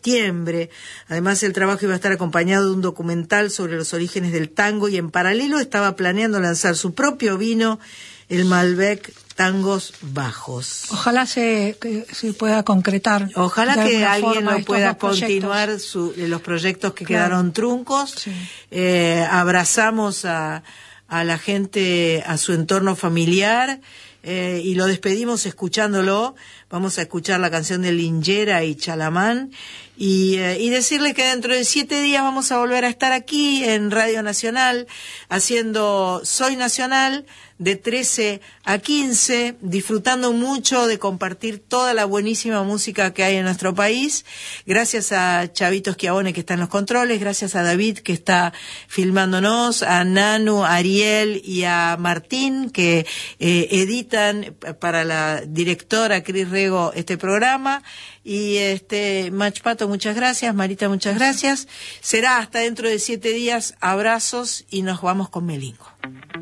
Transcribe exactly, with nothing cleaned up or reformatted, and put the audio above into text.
septiembre. Además, el trabajo iba a estar acompañado de un documental sobre los orígenes del tango, y en paralelo estaba planeando lanzar su propio vino, el Malbec Tangos Bajos. Ojalá se, que se pueda concretar. Ojalá que alguien lo pueda continuar su, los proyectos que claro. quedaron truncos. Sí. Eh, abrazamos a, a la gente, a su entorno familiar, eh, y lo despedimos escuchándolo. Vamos a escuchar la canción de Lingera y Chalamán, y, eh, y decirle que dentro de siete días vamos a volver a estar aquí en Radio Nacional haciendo Soy Nacional de trece a quince, disfrutando mucho de compartir toda la buenísima música que hay en nuestro país. Gracias a Chavito Schiavone, que está en los controles, gracias a David, que está filmándonos, a Nanu, a Ariel y a Martín, que eh, editan para la directora Cris Rego este programa. Y este Mach Pato, muchas gracias. Marita, muchas gracias. Será hasta dentro de siete días. Abrazos y nos vamos con Melingo.